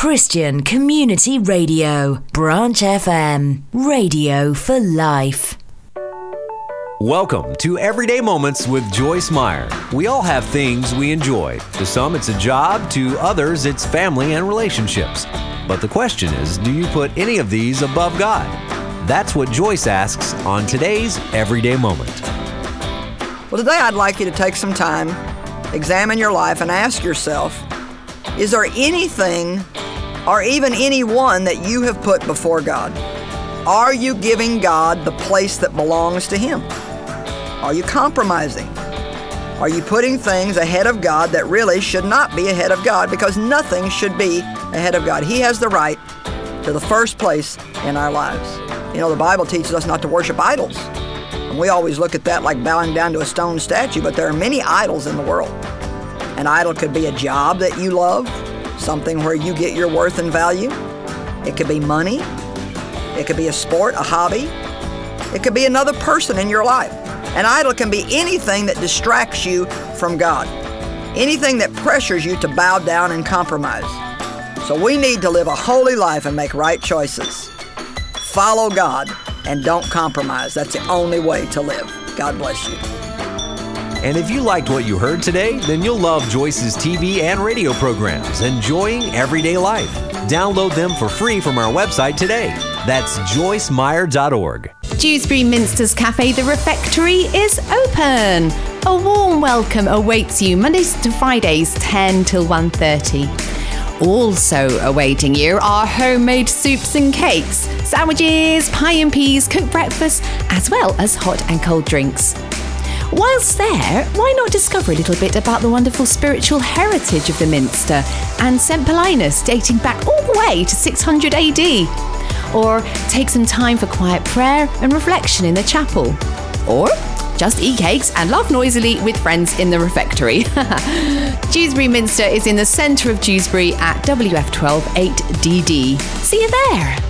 Christian Community Radio, Branch FM, radio for life. Welcome to Everyday Moments with Joyce Meyer. We all have things we enjoy. To some, it's a job. To others, it's family and relationships. But the question is, do you put any of these above God? That's what Joyce asks on today's Everyday Moment. Well, today I'd like you to take some time, examine your life, and ask yourself, is there anything or even anyone that you have put before God? Are you giving God the place that belongs to Him? Are you compromising? Are you putting things ahead of God that really should not be ahead of God? Because nothing should be ahead of God. He has the right to the first place in our lives. You know, the Bible teaches us not to worship idols. And we always look at that like bowing down to a stone statue, but there are many idols in the world. An idol could be a job that you love, something where you get your worth and value. It could be money. It could be a sport, a hobby. It could be another person in your life. An idol can be anything that distracts you from God, anything that pressures you to bow down and compromise. So we need to live a holy life and make right choices. Follow God and don't compromise. That's the only way to live. God bless you. And if you liked what you heard today, then you'll love Joyce's TV and radio programs, Enjoying Everyday Life. Download them for free from our website today. That's joycemeyer.org. Dewsbury Minster's Cafe The Refectory is open. A warm welcome awaits you Mondays to Fridays, 10 till 1:30. Also awaiting you are homemade soups and cakes, sandwiches, pie and peas, cooked breakfast, as well as hot and cold drinks. Whilst there, why not discover a little bit about the wonderful spiritual heritage of the Minster and St. Paulinus dating back all the way to 600 AD? Or take some time for quiet prayer and reflection in the chapel? Or just eat cakes and laugh noisily with friends in the refectory. Dewsbury Minster is in the centre of Dewsbury at WF12 8DD. See you there!